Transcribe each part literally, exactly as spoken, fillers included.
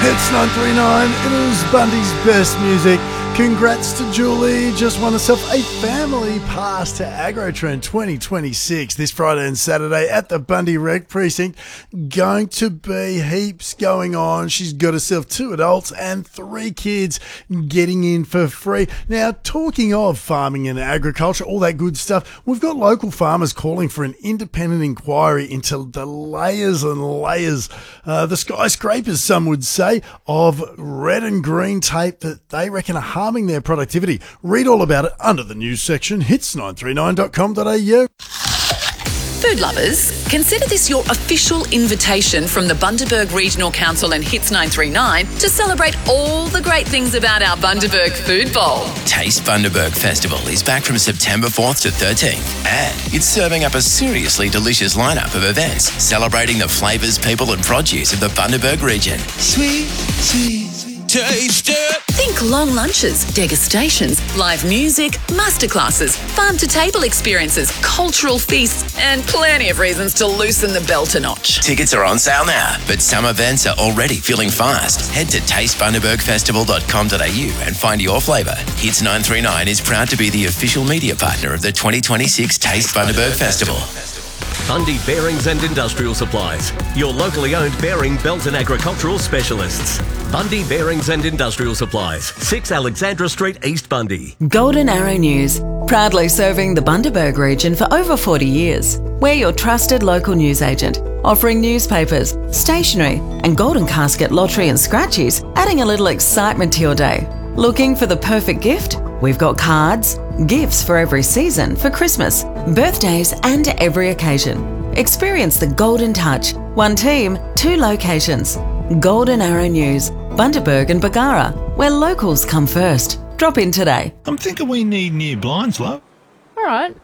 Hits nine three nine, it is Bundy's best music. Congrats to Julie, just won herself a family pass to Agrotrend twenty twenty-six this Friday and Saturday at the Bundy Rec Precinct. Going to be heaps going on. She's got herself two adults and three kids getting in for free. Now, talking of farming and agriculture, all that good stuff, we've got local farmers calling for an independent inquiry into the layers and layers, uh, the skyscrapers, some would say, of red and green tape that they reckon are harming their productivity. Read all about it under the news section, hits nine three nine dot com dot a u. Food lovers, consider this your official invitation from the Bundaberg Regional Council and Hits nine three nine to celebrate all the great things about our Bundaberg Food Bowl. Taste Bundaberg Festival is back from September fourth to thirteenth, and it's serving up a seriously delicious lineup of events celebrating the flavours, people and produce of the Bundaberg region. Sweet, sweet, sweet, taste it! Think long lunches, degustations, live music, masterclasses, farm-to-table experiences, cultural feasts, and plenty of reasons to loosen the belt a notch. Tickets are on sale now, but some events are already filling fast. Head to taste bundaberg festival dot com dot a u and find your flavour. Hits nine three nine is proud to be the official media partner of the twenty twenty-six Taste Bundaberg Festival. Bundy Bearings and Industrial Supplies, your locally owned bearing, belt and agricultural specialists. Bundy Bearings and Industrial Supplies, six Alexandra Street, East Bundy. Golden Arrow News, proudly serving the Bundaberg region for over forty years. We're your trusted local news agent, offering newspapers, stationery and golden casket lottery and scratchies, adding a little excitement to your day. Looking for the perfect gift? We've got cards, gifts for every season, for Christmas, birthdays and every occasion. Experience the Golden Touch. One team, two locations. Golden Arrow News, Bundaberg and Bargara, where locals come first. Drop in today. I'm thinking we need new blinds, love. All right.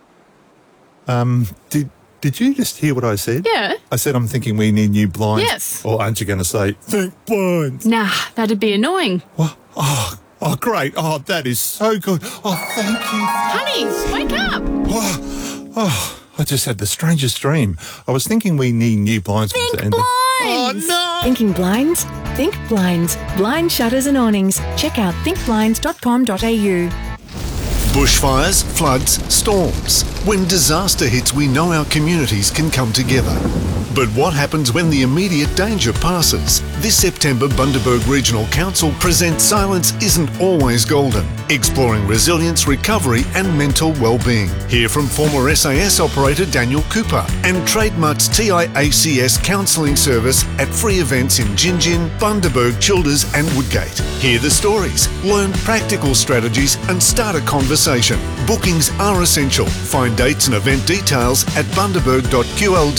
Um, did did you just hear what I said? Yeah. I said I'm thinking we need new blinds. Yes. Or aren't you going to say, think blinds? Nah, that'd be annoying. What? Oh, oh, great. Oh, that is so good. Oh, thank you. Honey, wake up. Oh, oh, I just had the strangest dream. I was thinking we need new blinds. Think and blinds. Oh, no. Thinking blinds? Think blinds. Blind shutters and awnings. Check out think blinds dot com dot a u. Bushfires, floods, storms. When disaster hits, we know our communities can come together. But what happens when the immediate danger passes? This September, Bundaberg Regional Council presents Silence Isn't Always Golden, exploring resilience, recovery and mental well-being. Hear from former S A S operator Daniel Cooper and Trademark's T I A C S counselling service at free events in Gingin, Bundaberg, Childers and Woodgate. Hear the stories, learn practical strategies and start a conversation. Bookings are essential. Find dates and event details at bundaberg dot q l